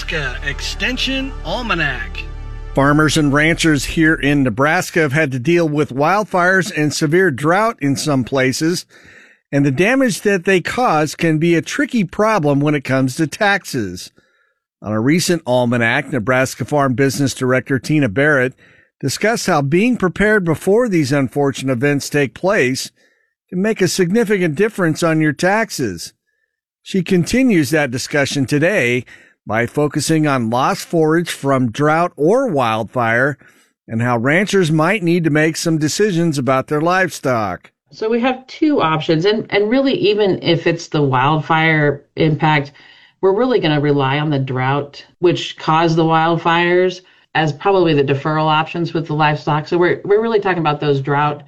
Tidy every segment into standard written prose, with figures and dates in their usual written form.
Nebraska Extension Almanac. Farmers and ranchers here in Nebraska have had to deal with wildfires and severe drought in some places, and the damage that they cause can be a tricky problem when it comes to taxes. On a recent almanac, Nebraska Farm Business Director Tina Barrett discussed how being prepared before these unfortunate events take place can make a significant difference on your taxes. She continues that discussion today by focusing on lost forage from drought or wildfire and how ranchers might need to make some decisions about their livestock. So we have two options, and really even if it's the wildfire impact, we're really going to rely on the drought, which caused the wildfires, as probably the deferral options with the livestock. So we're really talking about those drought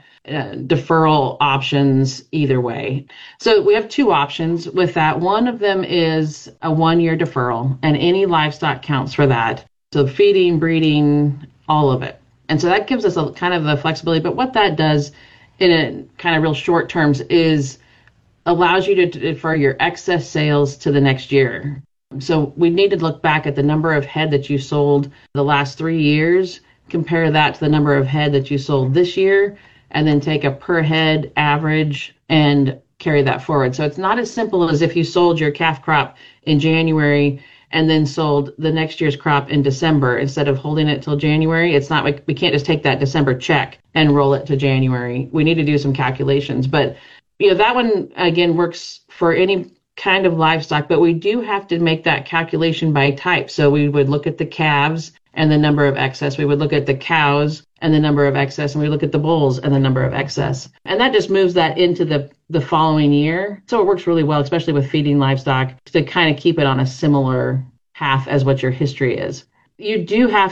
deferral options either way. So we have two options with that. One of them is a 1-year deferral, and any livestock counts for that. So feeding, breeding, all of it. And so that gives us a kind of the flexibility. But what that does in a kind of real short terms is allows you to defer your excess sales to the next year. So we need to look back at the number of head that you sold the last 3 years, compare that to the number of head that you sold this year, and then take a per head average and carry that forward. So it's not as simple as if you sold your calf crop in January and then sold the next year's crop in December instead of holding it till January. It's not like we can't just take that December check and roll it to January. We need to do some calculations. But that one, again, works for any kind of livestock, but we do have to make that calculation by type. So we would look at the calves and the number of excess. We would look at the cows and the number of excess, and we look at the bulls and the number of excess. And that just moves that into the following year. So it works really well, especially with feeding livestock, to kind of keep it on a similar path as what your history is. You do have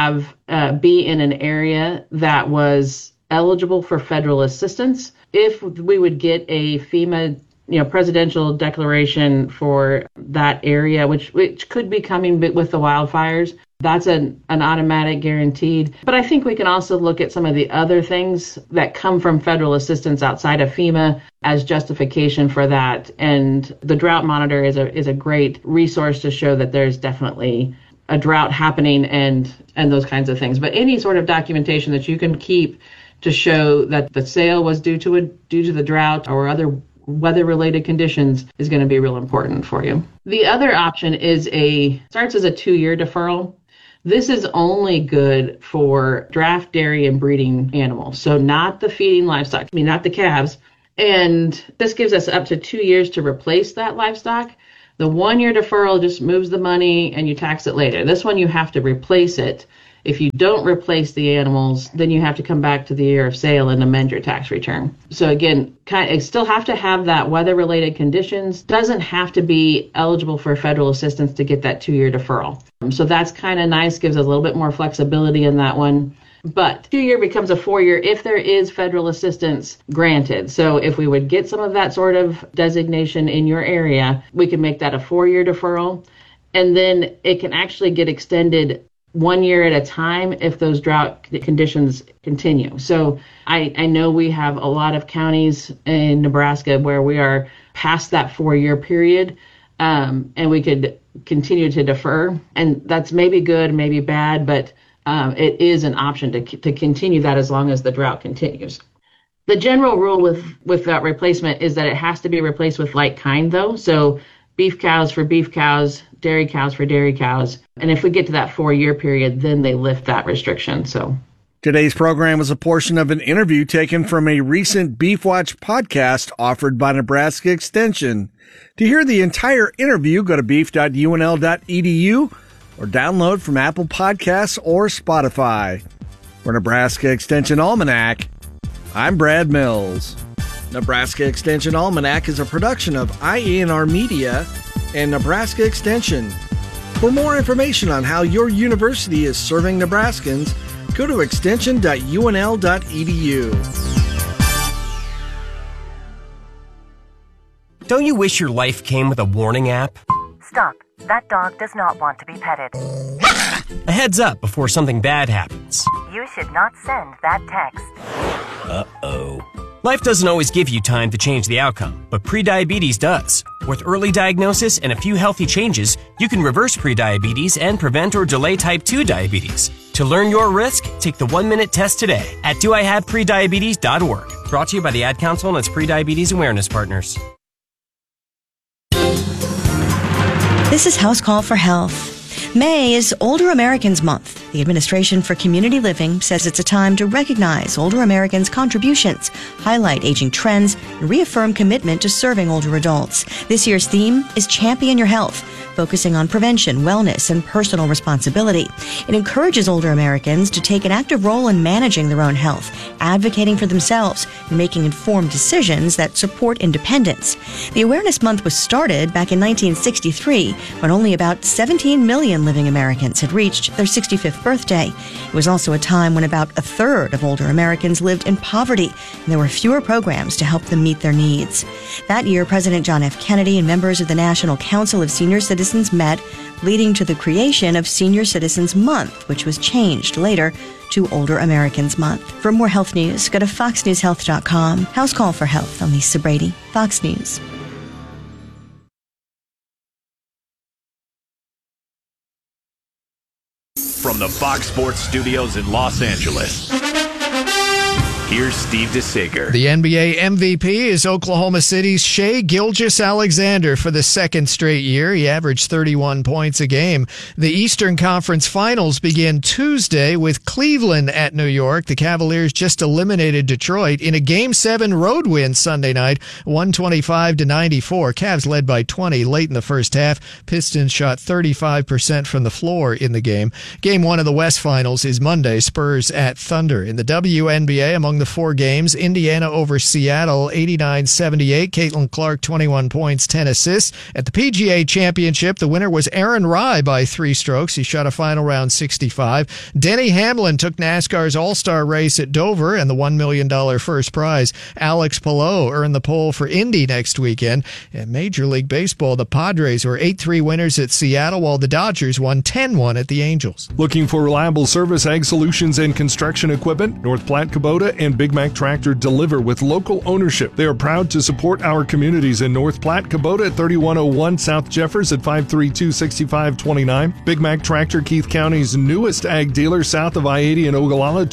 to be in an area that was eligible for federal assistance. If we would get a FEMA presidential declaration for that area, which could be coming with the wildfires, that's an automatic guaranteed. But I think we can also look at some of the other things that come from federal assistance outside of FEMA as justification for that. And the Drought Monitor is a great resource to show that there's definitely a drought happening and those kinds of things. But any sort of documentation that you can keep to show that the sale was due to the drought or other weather-related conditions is going to be real important for you. The other option starts as a 2-year deferral. This is only good for draft, dairy, and breeding animals. So not the feeding livestock, not the calves. And this gives us up to 2 years to replace that livestock. The 1-year deferral just moves the money and you tax it later. This one, you have to replace it. If you don't replace the animals, then you have to come back to the year of sale and amend your tax return. So again, still have to have that weather-related conditions. Doesn't have to be eligible for federal assistance to get that 2-year deferral. So that's kind of nice, gives us a little bit more flexibility in that one. But 2-year becomes a 4-year if there is federal assistance granted. So if we would get some of that sort of designation in your area, we can make that a 4-year deferral. And then it can actually get extended 1 year at a time if those drought conditions continue. So I know we have a lot of counties in Nebraska where we are past that 4-year period, and we could continue to defer. And that's maybe good, maybe bad, but it is an option to continue that as long as the drought continues. The general rule with that replacement is that it has to be replaced with like kind, though. So beef cows for beef cows, dairy cows for dairy cows. And if we get to that 4-year period, then they lift that restriction. So today's program was a portion of an interview taken from a recent Beef Watch podcast offered by Nebraska Extension. To hear the entire interview, go to beef.unl.edu or download from Apple Podcasts or Spotify. For Nebraska Extension Almanac, I'm Brad Mills. Nebraska Extension Almanac is a production of IANR Media and Nebraska Extension. For more information on how your university is serving Nebraskans, go to extension.unl.edu. Don't you wish your life came with a warning app? Stop. That dog does not want to be petted. A heads up before something bad happens. You should not send that text. Uh-oh. Life doesn't always give you time to change the outcome, but prediabetes does. With early diagnosis and a few healthy changes, you can reverse prediabetes and prevent or delay type 2 diabetes. To learn your risk, take the 1-minute test today at doihaveprediabetes.org. Brought to you by the Ad Council and its prediabetes awareness partners. This is House Call for Health. May is Older Americans Month. The Administration for Community Living says it's a time to recognize older Americans' contributions, highlight aging trends, and reaffirm commitment to serving older adults. This year's theme is Champion Your Health, focusing on prevention, wellness, and personal responsibility. It encourages older Americans to take an active role in managing their own health, advocating for themselves, and making informed decisions that support independence. The Awareness Month was started back in 1963, when only about 17 million living Americans had reached their 65th birthday. It was also a time when about a third of older Americans lived in poverty, and there were fewer programs to help them meet their needs. That year, President John F. Kennedy and members of the National Council of Senior Citizens met, leading to the creation of Senior Citizens Month, which was changed later to Older Americans Month. For more health news, go to foxnewshealth.com. House Call for Health. I'm Lisa Brady, Fox News. From the Fox Sports Studios in Los Angeles, here's Steve DeSager. The NBA MVP is Oklahoma City's Shai Gilgeous-Alexander for the second straight year. He averaged 31 points a game. The Eastern Conference Finals begin Tuesday with Cleveland at New York. The Cavaliers just eliminated Detroit in a Game 7 road win Sunday night, 125-94. Cavs led by 20 late in the first half. Pistons shot 35% from the floor in the game. Game 1 of the West Finals is Monday, Spurs at Thunder. In the WNBA, among the 4 games, Indiana over Seattle, 89-78. Caitlin Clark, 21 points, 10 assists. At the PGA Championship, the winner was Aaron Rai by 3 strokes. He shot a final round 65. Denny Hamlin took NASCAR's All-Star race at Dover and the $1 million first prize. Alex Palou earned the pole for Indy next weekend. In Major League Baseball, the Padres were 8-3 winners at Seattle, while the Dodgers won 10-1 at the Angels. Looking for reliable service, ag solutions, and construction equipment? North Platte Kubota and Big Mac Tractor deliver with local ownership. They are proud to support our communities in North Platte. Kubota at 3101 South Jeffers at 532-6529. Big Mac Tractor, Keith County's newest ag dealer, south of I-80 in Ogallala,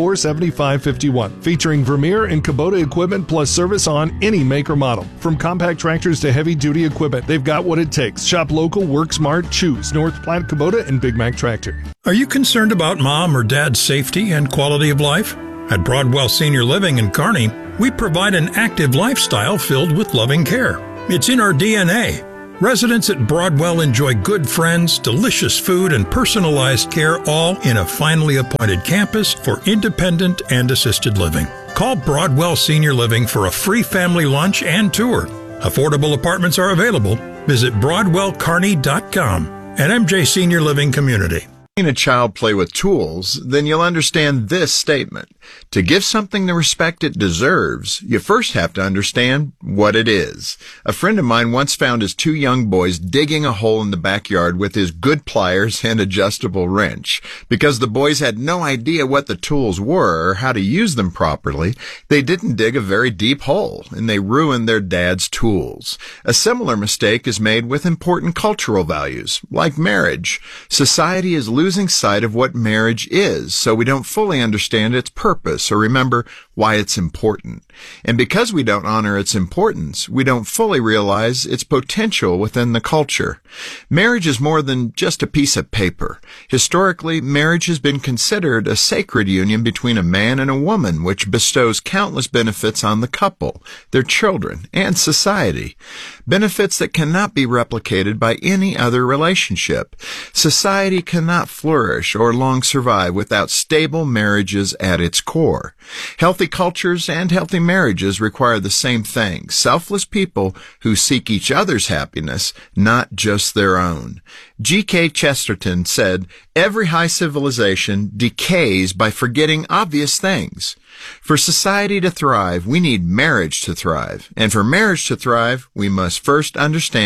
284-7551. Featuring Vermeer and Kubota equipment plus service on any make or model. From compact tractors to heavy-duty equipment, they've got what it takes. Shop local, work smart, choose North Platte Kubota and Big Mac Tractor. Are you concerned about mom or dad's safety and quality of life? At Broadwell Senior Living in Kearney, we provide an active lifestyle filled with loving care. It's in our DNA. Residents at Broadwell enjoy good friends, delicious food, and personalized care, all in a finely appointed campus for independent and assisted living. Call Broadwell Senior Living for a free family lunch and tour. Affordable apartments are available. Visit BroadwellKearney.com. and MJ Senior Living Community. A child play with tools, then you'll understand this statement. To give something the respect it deserves, you first have to understand what it is. A friend of mine once found his 2 young boys digging a hole in the backyard with his good pliers and adjustable wrench. Because the boys had no idea what the tools were or how to use them properly, they didn't dig a very deep hole, and they ruined their dad's tools. A similar mistake is made with important cultural values, like marriage. Society is losing sight of what marriage is, so we don't fully understand its purpose or remember why it's important. And because we don't honor its importance, we don't fully realize its potential within the culture. Marriage is more than just a piece of paper. Historically, marriage has been considered a sacred union between a man and a woman, which bestows countless benefits on the couple, their children, and society. Benefits that cannot be replicated by any other relationship. Society cannot flourish or long survive without stable marriages at its core. Healthy cultures and healthy marriages require the same thing: selfless people who seek each other's happiness, not just their own. G.K. Chesterton said, "Every high civilization decays by forgetting obvious things." For society to thrive, we need marriage to thrive. And for marriage to thrive, we must first understand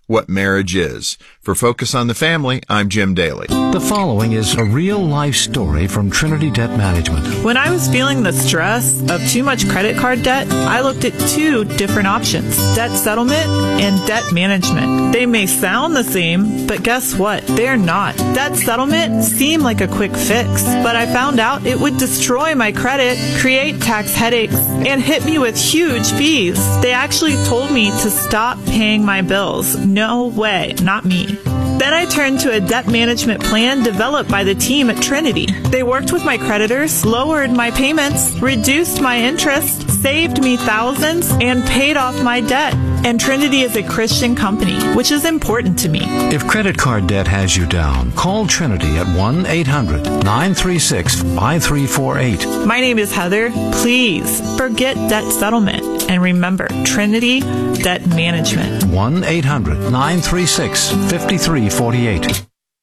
what marriage is. For Focus on the Family, I'm Jim Daly. The following is a real-life story from Trinity Debt Management. When I was feeling the stress of too much credit card debt, I looked at two different options: debt settlement and debt management. They may sound the same, but guess what? They're not. Debt settlement seemed like a quick fix, but I found out it would destroy my credit, create tax headaches, and hit me with huge fees. They actually told me to stop paying my bills. No way, not me. Then I turned to a debt management plan developed by the team at Trinity. They worked with my creditors, lowered my payments, reduced my interest, saved me thousands, and paid off my debt. And Trinity is a Christian company, which is important to me. If credit card debt has you down, call Trinity at 1-800-936-5348. My name is Heather. Please forget debt settlement. And remember, Trinity Debt Management. 1-800-936-5348.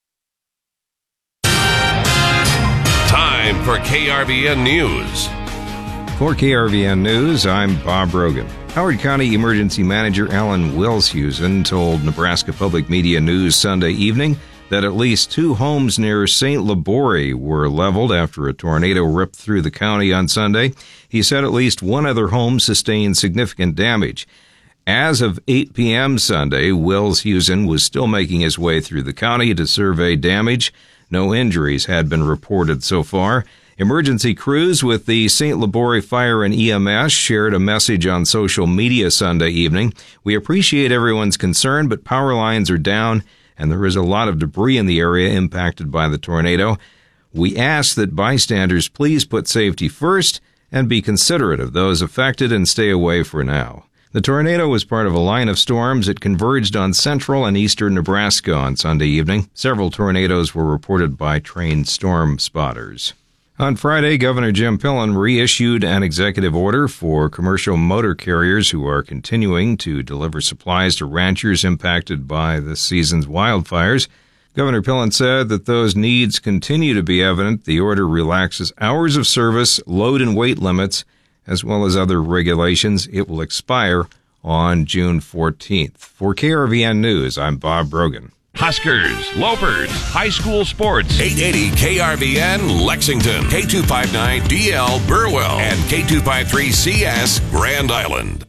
Time for KRVN News. For KRVN News, I'm Bob Rogan. Howard County Emergency Manager Alan Wilshusen told Nebraska Public Media News Sunday evening that at least 2 homes near St. Laborie were leveled after a tornado ripped through the county on Sunday. He said at least 1 other home sustained significant damage. As of 8 p.m. Sunday, Wilshusen was still making his way through the county to survey damage. No injuries had been reported so far. Emergency crews with the St. Laborie Fire and EMS shared a message on social media Sunday evening. We appreciate everyone's concern, but power lines are down, and there is a lot of debris in the area impacted by the tornado. We ask that bystanders please put safety first and be considerate of those affected and stay away for now. The tornado was part of a line of storms that converged on central and eastern Nebraska on Sunday evening. Several tornadoes were reported by trained storm spotters. On Friday, Governor Jim Pillen reissued an executive order for commercial motor carriers who are continuing to deliver supplies to ranchers impacted by this season's wildfires. Governor Pillen said that those needs continue to be evident. The order relaxes hours of service, load and weight limits, as well as other regulations. It will expire on June 14th. For KRVN News, I'm Bob Brogan. Huskers, Lopers, high school sports. 880 KRVN Lexington, K259DL Burwell, and K253CS Grand Island.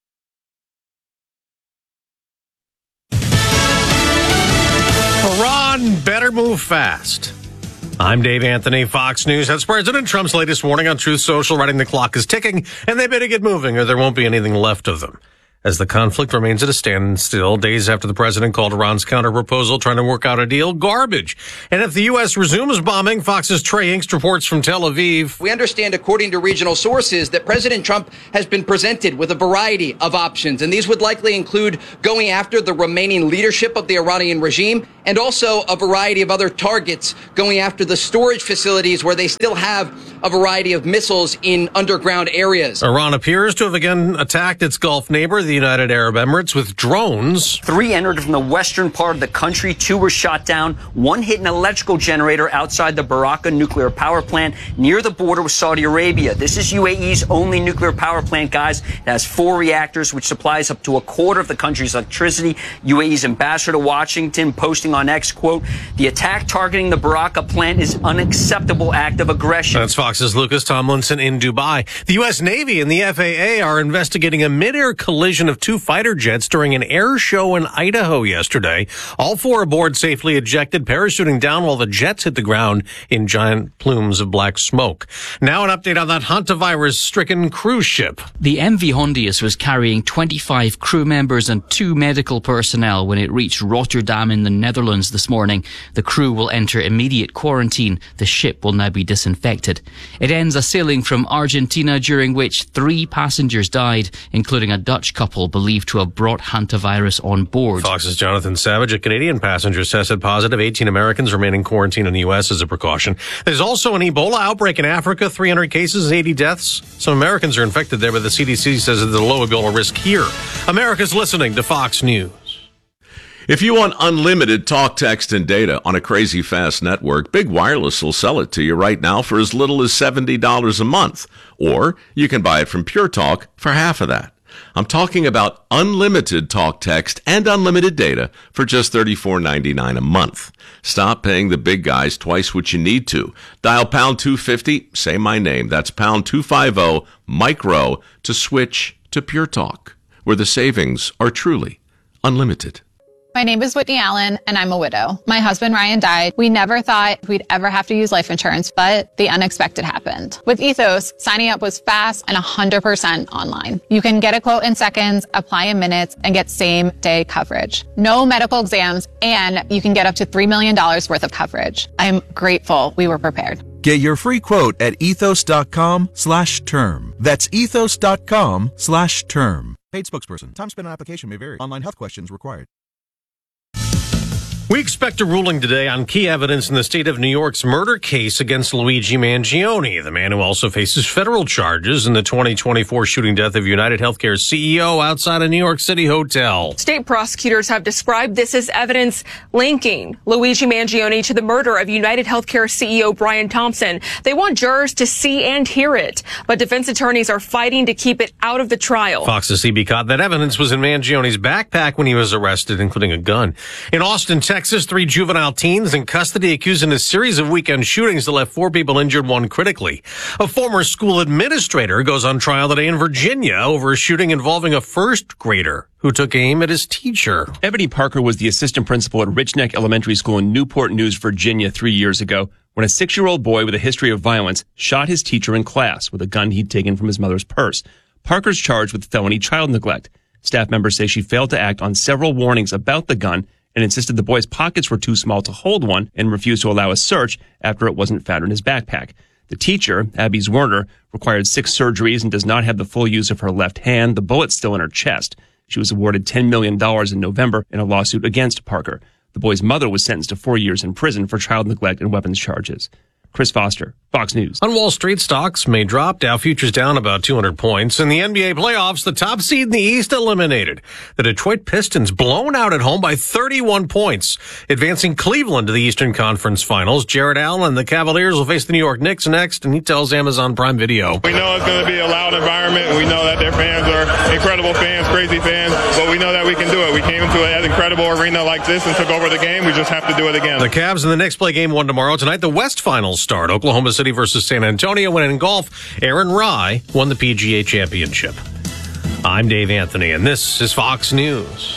Iran better move fast. I'm Dave Anthony, Fox News. That's President Trump's latest warning on Truth Social, writing the clock is ticking, and they better get moving or there won't be anything left of them. As the conflict remains at a standstill, days after the president called Iran's counter-proposal trying to work out a deal garbage. And if the U.S. resumes bombing, Fox's Trey Inkst reports from Tel Aviv. We understand, according to regional sources, that President Trump has been presented with a variety of options, and these would likely include going after the remaining leadership of the Iranian regime and also a variety of other targets, going after the storage facilities where they still have a variety of missiles in underground areas. Iran appears to have again attacked its Gulf neighbor, the United Arab Emirates, with drones. 3 entered from the western part of the country. 2 were shot down. 1 hit an electrical generator outside the Baraka nuclear power plant near the border with Saudi Arabia. This is UAE's only nuclear power plant, guys. It has 4 reactors, which supplies up to a quarter of the country's electricity. UAE's ambassador to Washington posting on X, quote, "The attack targeting the Baraka plant is unacceptable act of aggression." That's Fox's Lucas Tomlinson in Dubai. The U.S. Navy and the FAA are investigating a mid-air collision of 2 fighter jets during an air show in Idaho yesterday. All 4 aboard safely ejected, parachuting down while the jets hit the ground in giant plumes of black smoke. Now an update on that hantavirus-stricken cruise ship. The MV Hondius was carrying 25 crew members and 2 medical personnel when it reached Rotterdam in the Netherlands this morning. The crew will enter immediate quarantine. The ship will now be disinfected. It ends a sailing from Argentina during which 3 passengers died, including a Dutch couple believed to have brought hantavirus on board. Fox's Jonathan Savage. A Canadian passenger tested positive. 18 Americans remain in quarantine in the U.S. as a precaution. There's also an Ebola outbreak in Africa. 300 cases, 80 deaths. Some Americans are infected there, but the CDC says there's a low Ebola risk here. America's listening to Fox News. If you want unlimited talk, text, and data on a crazy fast network, Big Wireless will sell it to you right now for as little as $70 a month. Or you can buy it from Pure Talk for half of that. I'm talking about unlimited talk, text, and unlimited data for just $34.99 a month. Stop paying the big guys twice what you need to. Dial pound 250, say my name. That's pound 250 micro to switch to Pure Talk, where the savings are truly unlimited. My name is Whitney Allen, and I'm a widow. My husband, Ryan, died. We never thought we'd ever have to use life insurance, but the unexpected happened. With Ethos, signing up was fast and 100% online. You can get a quote in seconds, apply in minutes, and get same-day coverage. No medical exams, and you can get up to $3 million worth of coverage. I'm grateful we were prepared. Get your free quote at ethos.com/term. That's ethos.com/term. Paid spokesperson. Time spent on application may vary. Online health questions required. We expect a ruling today on key evidence in the state of New York's murder case against Luigi Mangione, the man who also faces federal charges in the 2024 shooting death of United Healthcare CEO outside a New York City hotel. State prosecutors have described this as evidence linking Luigi Mangione to the murder of United Healthcare CEO Brian Thompson. They want jurors to see and hear it, but defense attorneys are fighting to keep it out of the trial. Fox's CB caught that evidence was in Mangione's backpack when he was arrested, including a gun. In Austin, Texas, 3 juvenile teens in custody accused in a series of weekend shootings that left 4 people injured, 1 critically. A former school administrator goes on trial today in Virginia over a shooting involving a first grader who took aim at his teacher. Ebony Parker was the assistant principal at Rich Neck Elementary School in Newport News, Virginia 3 years ago when a 6-year-old boy with a history of violence shot his teacher in class with a gun he'd taken from his mother's purse. Parker's charged with felony child neglect. Staff members say she failed to act on several warnings about the gun and insisted the boy's pockets were too small to hold one and refused to allow a search after it wasn't found in his backpack. The teacher, Abby Zwerner, required 6 surgeries and does not have the full use of her left hand. The bullet's still in her chest. She was awarded $10 million in November in a lawsuit against Parker. The boy's mother was sentenced to 4 years in prison for child neglect and weapons charges. Chris Foster, Fox News. On Wall Street, stocks may drop. Dow futures down about 200 points. In the NBA playoffs, the top seed in the East eliminated. The Detroit Pistons blown out at home by 31 points, advancing Cleveland to the Eastern Conference Finals. Jared Allen and the Cavaliers will face the New York Knicks next, and he tells Amazon Prime Video. We know it's going to be a loud environment, and we know that their fans are incredible fans, crazy fans, but we know that we can do it. We came into an incredible arena like this and took over the game. We just have to do it again. The Cavs and the Knicks play game 1 tomorrow. Tonight, the West Finals start. Oklahoma City versus San Antonio. And in golf, Aaron Rai won the PGA Championship. I'm Dave Anthony, and this is Fox News.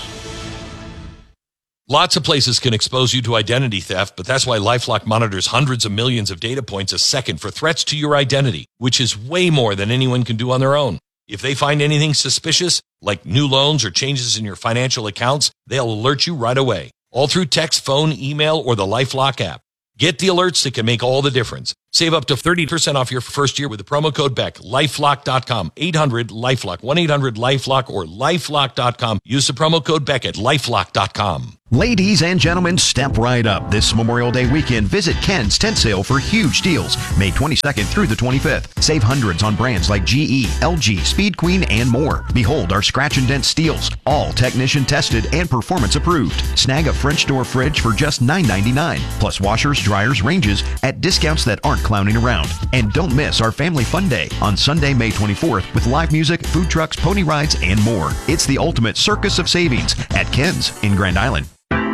Lots of places can expose you to identity theft, but that's why LifeLock monitors hundreds of millions of data points a second for threats to your identity, which is way more than anyone can do on their own. If they find anything suspicious, like new loans or changes in your financial accounts, they'll alert you right away, all through text, phone, email, or the LifeLock app. Get the alerts that can make all the difference. Save up to 30% off your first year with the promo code BECK. LifeLock.com. 800-LifeLock. 1-800-LifeLock or LifeLock.com. Use the promo code BECK at LifeLock.com. Ladies and gentlemen, step right up. This Memorial Day weekend, visit Ken's Tent Sale for huge deals. May 22nd through the 25th. Save hundreds on brands like GE, LG, Speed Queen, and more. Behold our scratch and dent steels, all technician tested and performance approved. Snag a French door fridge for just $9.99, plus washers, dryers, ranges at discounts that aren't clowning around. And don't miss our Family Fun Day on Sunday, May 24th with live music, food trucks, pony rides, and more. It's the ultimate circus of savings at Ken's in Grand Island.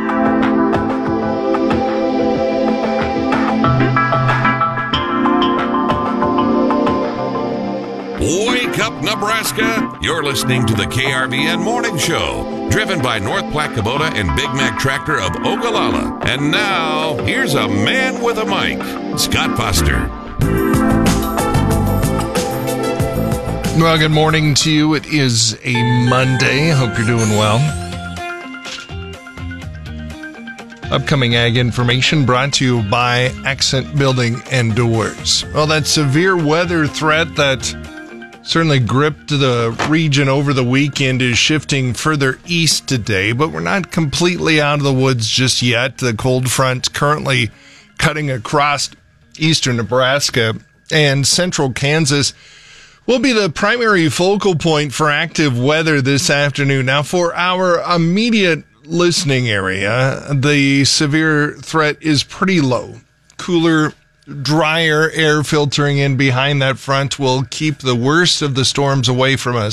Wake up, Nebraska! You're listening to the KRVN Morning Show, driven by North Platte Kubota and Big Mac Tractor of Ogallala. And now, here's a man with a mic, Scott Foster. Well, good morning to you. It is a Monday. Hope you're doing well. Upcoming ag information brought to you by Accent Building and Doors. Well, that severe weather threat that certainly gripped the region over the weekend is shifting further east today, but we're not completely out of the woods just yet. The cold front currently cutting across eastern Nebraska and central Kansas will be the primary focal point for active weather this afternoon. Now, for our immediate listening area, the severe threat is pretty low. Cooler, drier air filtering in behind that front will keep the worst of the storms away from us.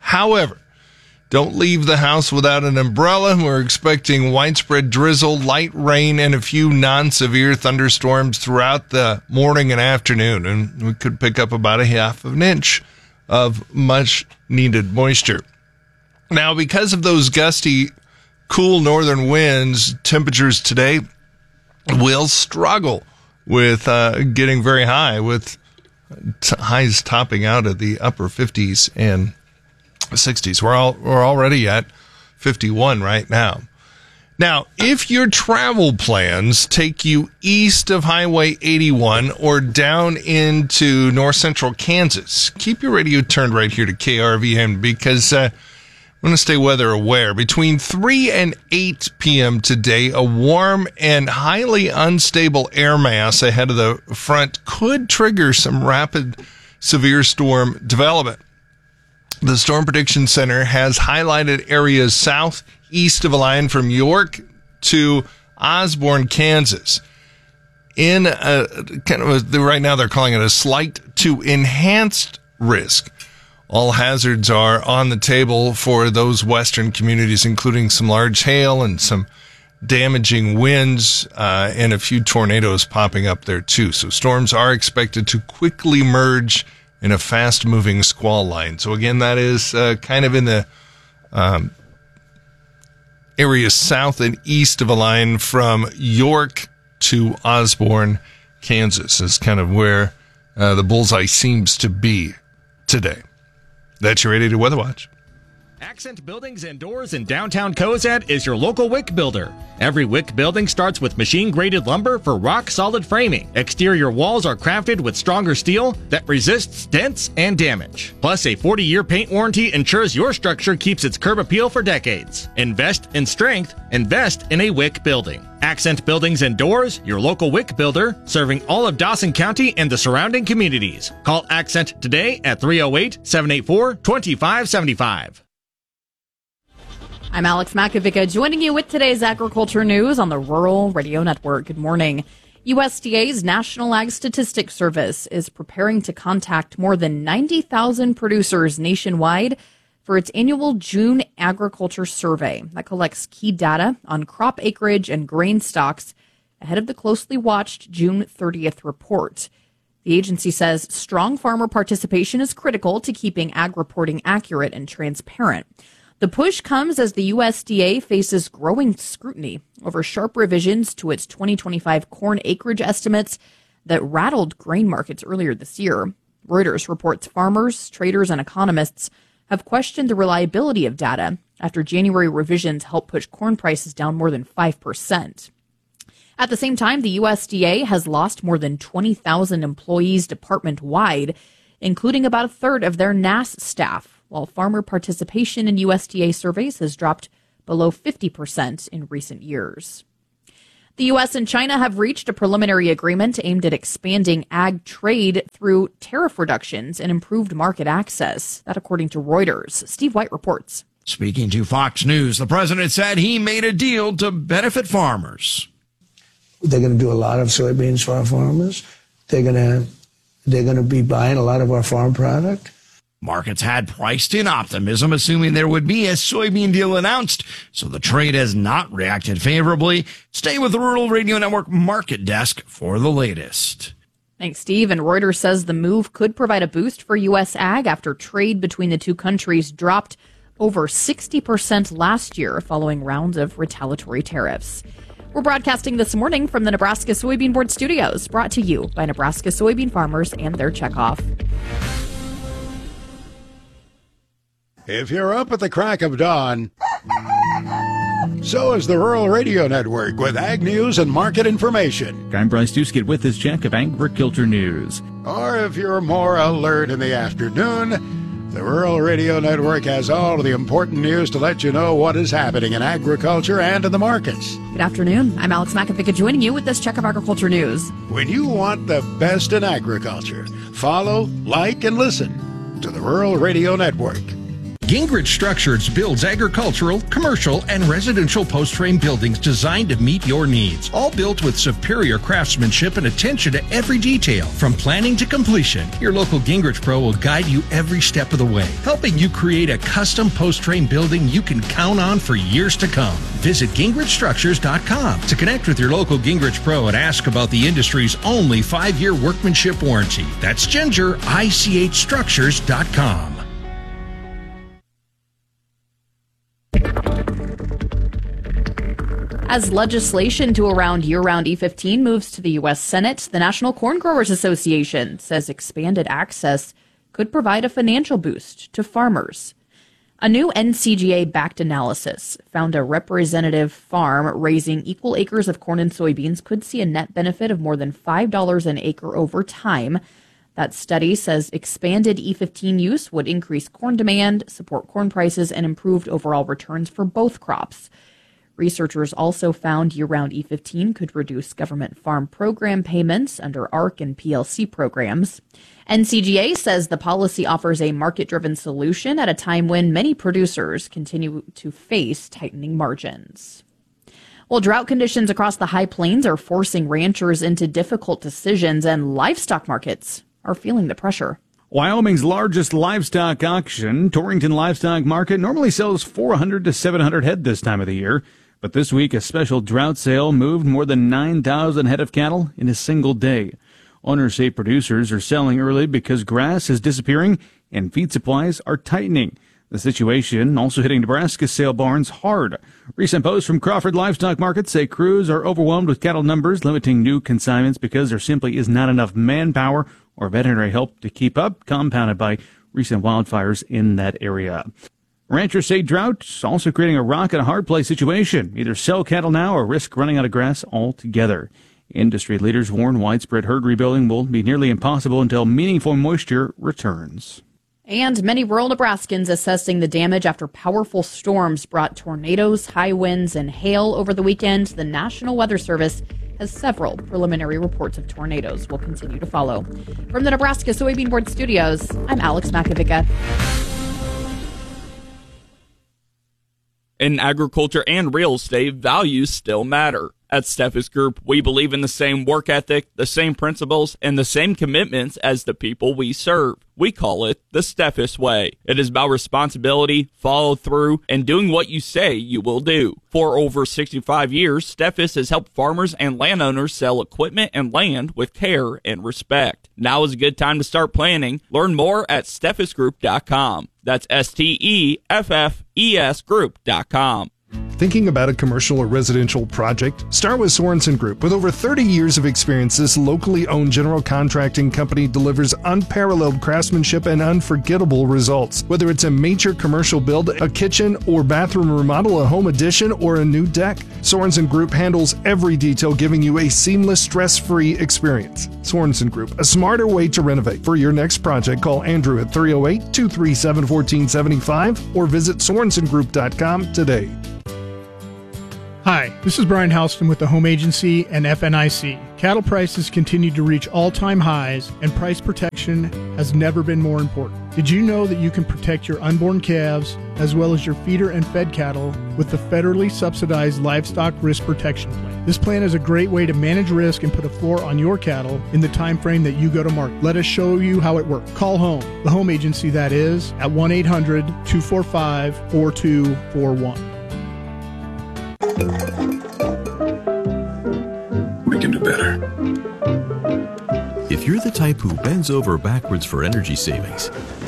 However, don't leave the house without an umbrella. We're expecting widespread drizzle, light rain, and a few non-severe thunderstorms throughout the morning and afternoon. And we could pick up about a half of an inch of much-needed moisture. Now, because of those gusty, cool northern winds, temperatures today will struggle with getting very high, with highs topping out at the upper 50s and 60s. We're already at 51 right now. Now, if your travel plans take you east of Highway 81 or down into north central Kansas, keep your radio turned right here to KRVN because I'm going to stay weather aware. Between 3 and 8 p.m. today, a warm and highly unstable air mass ahead of the front could trigger some rapid severe storm development. The Storm Prediction Center has highlighted areas southeast of a line from York to Osborne, Kansas. In a kind of right now they're calling it a slight to enhanced risk. All hazards are on the table for those western communities, including some large hail and some damaging winds and a few tornadoes popping up there too. So storms are expected to quickly merge in a fast-moving squall line. So again, that is kind of in the area south and east of a line from York to Osborne, Kansas is kind of where the bullseye seems to be today. That's your 880 Weather Watch. Accent Buildings and Doors in downtown Cozad is your local WIC builder. Every WIC building starts with machine-graded lumber for rock-solid framing. Exterior walls are crafted with stronger steel that resists dents and damage. Plus, a 40-year paint warranty ensures your structure keeps its curb appeal for decades. Invest in strength. Invest in a WIC building. Accent Buildings and Doors, your local WIC builder, serving all of Dawson County and the surrounding communities. Call Accent today at 308-784-2575. I'm Alex Makovica, joining you with today's agriculture news on the Rural Radio Network. Good morning. USDA's National Ag Statistics Service is preparing to contact more than 90,000 producers nationwide for its annual June agriculture survey that collects key data on crop acreage and grain stocks ahead of the closely watched June 30th report. The agency says strong farmer participation is critical to keeping ag reporting accurate and transparent. The push comes as the USDA faces growing scrutiny over sharp revisions to its 2025 corn acreage estimates that rattled grain markets earlier this year. Reuters reports farmers, traders, and economists have questioned the reliability of data after January revisions helped push corn prices down more than 5%. At the same time, the USDA has lost more than 20,000 employees department-wide, including about a third of their NASS staff, while farmer participation in USDA surveys has dropped below 50% in recent years. The U.S. and China have reached a preliminary agreement aimed at expanding ag trade through tariff reductions and improved market access. That according to Reuters. Steve White reports. Speaking to Fox News, the president said he made a deal to benefit farmers. They're going to do a lot of soybeans for our farmers. They're going to be buying a lot of our farm product. Markets had priced in optimism, assuming there would be a soybean deal announced, so the trade has not reacted favorably. Stay with the Rural Radio Network Market Desk for the latest. Thanks, Steve. And Reuters says the move could provide a boost for U.S. ag after trade between the two countries dropped over 60% last year following rounds of retaliatory tariffs. We're broadcasting this morning from the Nebraska Soybean Board studios, brought to you by Nebraska soybean farmers and their checkoff. If you're up at the crack of dawn, so is the Rural Radio Network with ag news and market information. I'm Bryce Duskett with this check of agriculture news. Or if you're more alert in the afternoon, the Rural Radio Network has all of the important news to let you know what is happening in agriculture and in the markets. Good afternoon. I'm Alex Makovica joining you with this check of agriculture news. When you want the best in agriculture, follow, like, and listen to the Rural Radio Network. Gingrich Structures builds agricultural, commercial, and residential post-frame buildings designed to meet your needs. All built with superior craftsmanship and attention to every detail. From planning to completion, your local Gingrich Pro will guide you every step of the way, helping you create a custom post-frame building you can count on for years to come. Visit GingrichStructures.com to connect with your local Gingrich Pro and ask about the industry's only 5-year workmanship warranty. That's GingerICHStructures.com. As legislation to around year-round E15 moves to the U.S. Senate, the National Corn Growers Association says expanded access could provide a financial boost to farmers. A new NCGA-backed analysis found a representative farm raising equal acres of corn and soybeans could see a net benefit of more than $5 an acre over time. That study says expanded E15 use would increase corn demand, support corn prices, and improved overall returns for both crops. Researchers also found year-round E15 could reduce government farm program payments under ARC and PLC programs. NCGA says the policy offers a market-driven solution at a time when many producers continue to face tightening margins. Well, drought conditions across the High Plains are forcing ranchers into difficult decisions, and livestock markets are feeling the pressure. Wyoming's largest livestock auction, Torrington Livestock Market, normally sells 400 to 700 head this time of the year. But this week, a special drought sale moved more than 9,000 head of cattle in a single day. Owners say producers are selling early because grass is disappearing and feed supplies are tightening. The situation also hitting Nebraska sale barns hard. Recent posts from Crawford Livestock Market say crews are overwhelmed with cattle numbers, limiting new consignments because there simply is not enough manpower or veterinary help to keep up, compounded by recent wildfires in that area. Ranchers say drought's also creating a rock and a hard place situation. Either sell cattle now or risk running out of grass altogether. Industry leaders warn widespread herd rebuilding will be nearly impossible until meaningful moisture returns. And many rural Nebraskans assessing the damage after powerful storms brought tornadoes, high winds, and hail over the weekend. The National Weather Service has several preliminary reports of tornadoes. Will continue to follow. From the Nebraska Soybean Board Studios, I'm Alex Makovica. In agriculture and real estate, values still matter. At Steffes Group, we believe in the same work ethic, the same principles, and the same commitments as the people we serve. We call it the Steffes Way. It is about responsibility, follow through, and doing what you say you will do. For over 65 years, Steffes has helped farmers and landowners sell equipment and land with care and respect. Now is a good time to start planning. Learn more at SteffesGroup.com. That's STEFFES Group.com. Thinking about a commercial or residential project? Start with Sorensen Group. With over 30 years of experience, this locally owned general contracting company delivers unparalleled craftsmanship and unforgettable results. Whether it's a major commercial build, a kitchen or bathroom remodel, a home addition, or a new deck, Sorensen Group handles every detail, giving you a seamless, stress-free experience. Sorensen Group, a smarter way to renovate. For your next project, call Andrew at 308-237-1475 or visit SorensonGroup.com today. Hi, this is Brian Halston with the Home Agency and FNIC. Cattle prices continue to reach all-time highs, and price protection has never been more important. Did you know that you can protect your unborn calves as well as your feeder and fed cattle with the federally subsidized Livestock Risk Protection Plan? This plan is a great way to manage risk and put a floor on your cattle in the time frame that you go to market. Let us show you how it works. Call home, the Home Agency that is, at 1-800-245-4241. We can do better. If you're the type who bends over backwards for energy savings,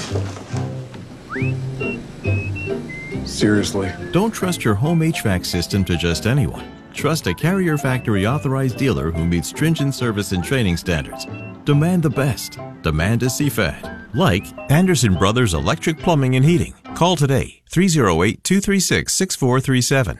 seriously, don't trust your home HVAC system to just anyone. Trust a Carrier Factory authorized dealer who meets stringent service and training standards. Demand the best. Demand a CFAD. Like Anderson Brothers Electric Plumbing and Heating. Call today, 308-236-6437.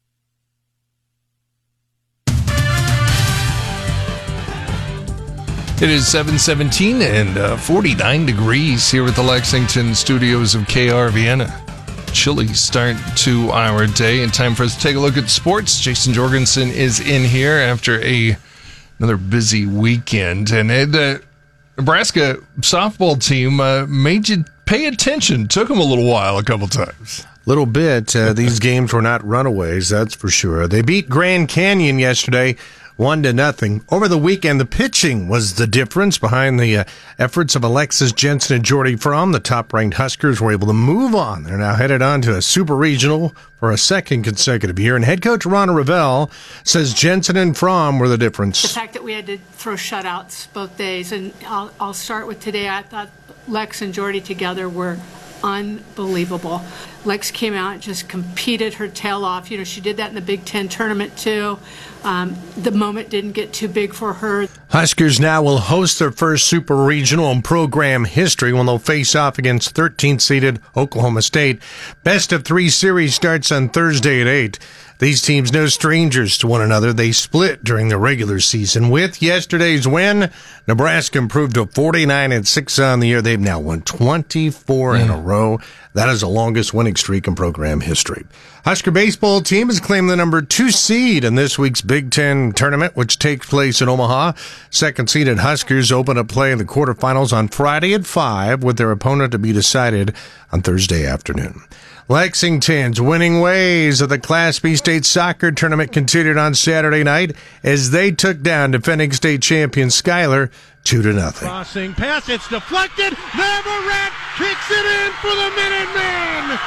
It is 7:17 and 49 degrees here at the Lexington studios of KRVN. A chilly start to our day, and time for us to take a look at sports. Jason Jorgensen is in here after another busy weekend, and the Nebraska softball team made you pay attention. Took them a little while a couple times. Little bit. These games were not runaways, that's for sure. They beat Grand Canyon yesterday 1-0. Over the weekend, the pitching was the difference behind the efforts of Alexis Jensen and Jordy Fromm. The top-ranked Huskers were able to move on. They're now headed on to a super regional for a second consecutive year. And head coach Rana Ravel says Jensen and Fromm were the difference. The fact that we had to throw shutouts both days, and I'll start with today. I thought Lex and Jordy together were unbelievable. Lex came out and just competed her tail off. You know, she did that in the Big Ten tournament too. The moment didn't get too big for her. Huskers now will host their first super regional in program history when they'll face off against 13th-seeded Oklahoma State. Best of 3 series starts on Thursday at 8. These teams no strangers to one another. They split during the regular season. With yesterday's win, Nebraska improved to 49-6 on the year. They've now won 24 in a row. That is the longest winning streak in program history. Husker baseball team has claimed the number 2 seed in this week's Big Ten tournament, which takes place in Omaha. Second-seeded Huskers open up play in the quarterfinals on Friday at 5, with their opponent to be decided on Thursday afternoon. Lexington's winning ways of the Class B state soccer tournament continued on Saturday night as they took down defending state champion Schuyler 2-0. Crossing pass, it's deflected. Navarrete kicks it in for the Minutemen.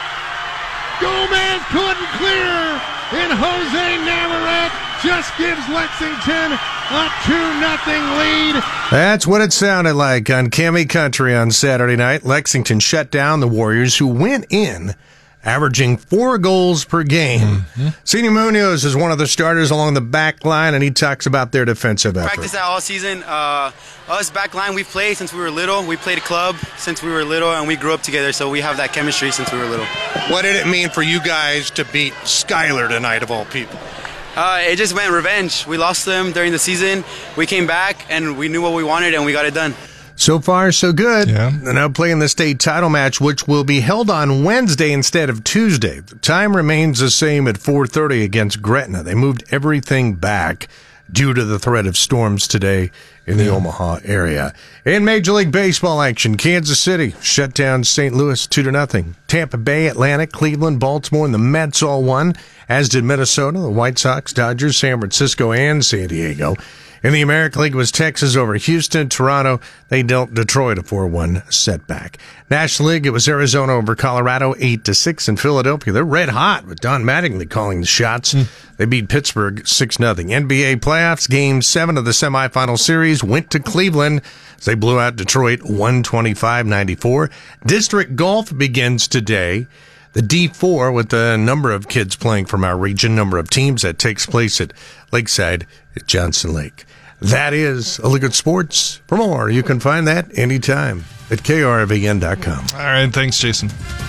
Gomez couldn't clear, and Jose Navarrete just gives Lexington a 2-0 lead. That's what it sounded like on Cami Country on Saturday night. Lexington shut down the Warriors, who went in averaging 4 goals per game. Cine Munoz is one of the starters along the back line, and he talks about their defensive effort. Practice that all season. Us back line, we've played since we were little. We played a club since we were little, and we grew up together, so we have that chemistry since we were little. What did it mean for you guys to beat Schuyler tonight, of all people? It just meant revenge. We lost them during the season. We came back, and we knew what we wanted, and we got it done. So far, so good. Yeah. They're now playing the state title match, which will be held on Wednesday instead of Tuesday. The time remains the same at 4:30 against Gretna. They moved everything back due to the threat of storms today in the Omaha area. In Major League Baseball action, Kansas City shut down St. Louis 2-0. Tampa Bay, Atlanta, Cleveland, Baltimore, and the Mets all won, as did Minnesota, the White Sox, Dodgers, San Francisco, and San Diego. In the American League was Texas over Houston. Toronto, they dealt Detroit a 4-1 setback. National League, it was Arizona over Colorado 8-6. In Philadelphia, they're red hot with Don Mattingly calling the shots. They beat Pittsburgh 6-0. NBA playoffs, Game 7 of the semifinal series went to Cleveland as they blew out Detroit 125-94. District golf begins today. The D4 with a number of kids playing from our region, number of teams. That takes place at Lakeside at Johnson Lake. That is A Look at Sports. For more, you can find that anytime at krvn.com. All right, thanks, Jason.